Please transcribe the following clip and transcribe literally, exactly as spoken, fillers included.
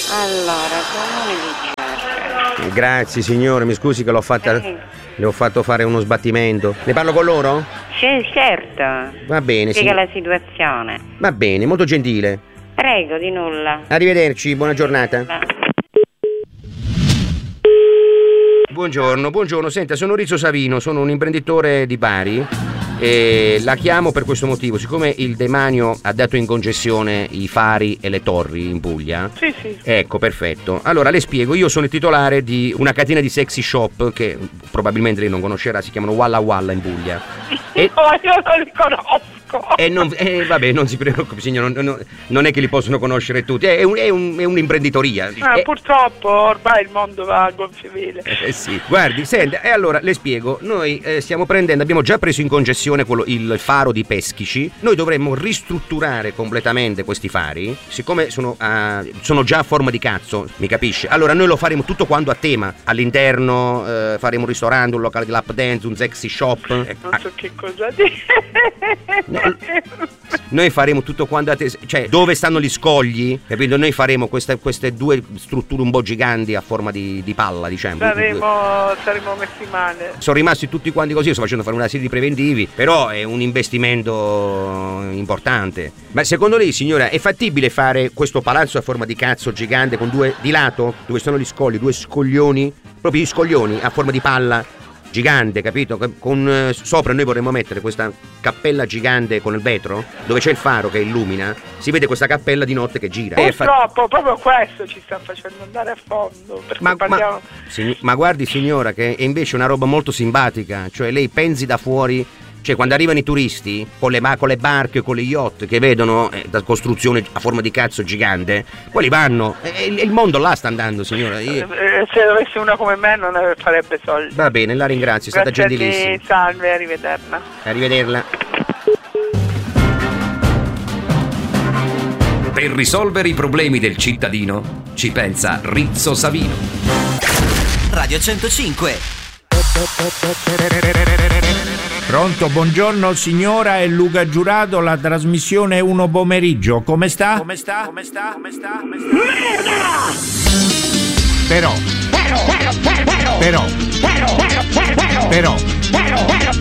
Allora, comune di Cerre. Grazie signore, mi scusi che l'ho fatta. Eh. Le ho fatto fare uno sbattimento. Ne parlo con loro? Sì, certo. Va bene, Spiega sì. la situazione. Va bene, molto gentile. Prego, di nulla. Arrivederci, buona giornata. Buongiorno, buongiorno. Senta, sono Rizzo Savino, sono un imprenditore di Bari e la chiamo per questo motivo. Siccome il demanio ha dato in concessione i fari e le torri in Puglia. Sì, sì. Ecco, perfetto. Allora le spiego, io sono il titolare di una catena di sexy shop che probabilmente lei non conoscerà, si chiamano Walla Walla in Puglia. E... No, io non li conosco. E non, eh, vabbè, non si preoccupi signor, non, non, non è che li possono conoscere tutti, è, un, è, un, è un'imprenditoria. Ah, è... purtroppo ormai il mondo va a gonfie vele. Eh sì, guardi, senta, e allora le spiego, noi eh, stiamo prendendo, abbiamo già preso in concessione quello, il faro di Peschici, noi dovremmo ristrutturare completamente questi fari, siccome sono, uh, sono già a forma di cazzo, mi capisce? Allora noi lo faremo tutto quanto a tema, all'interno eh, faremo un ristorante, un locale di lap dance, un sexy shop. Non so che cosa dire. No, noi faremo tutto quanto a te, cioè dove stanno gli scogli, capito? Noi faremo queste, queste due strutture un po' giganti a forma di, di palla, diciamo. Saremo, saremo messi male. Sono rimasti tutti quanti così, io sto facendo fare una serie di preventivi, però è un investimento importante. Ma secondo lei, signora, è fattibile fare questo palazzo a forma di cazzo gigante con due di lato, dove sono gli scogli, due scoglioni, proprio gli scoglioni a forma di palla? Gigante, capito? Con eh, sopra noi vorremmo mettere questa cappella gigante con il vetro, dove c'è il faro che illumina, si vede questa cappella di notte che gira. Purtroppo fa... proprio questo ci sta facendo andare a fondo, perché ma, parliamo... ma, sign- ma guardi signora, che è invece una roba molto simpatica, cioè lei pensi da fuori. Cioè quando arrivano i turisti con le, con le barche, con le yacht che vedono eh, la costruzione a forma di cazzo gigante, quelli vanno e il, il mondo là sta andando, signora. Io... Eh, se avessi una come me non farebbe soldi. Va bene, la ringrazio, è stata Grazie gentilissima. a te, salve, arrivederla. Arrivederla. Per risolvere i problemi del cittadino ci pensa Rizzo Savino. Radio centocinque. Pronto, buongiorno signora, è Luca Giurato, la trasmissione Uno Pomeriggio. Come sta? Come sta? Come sta? Come sta? Come sta? Però. Però. Però. Però. Però.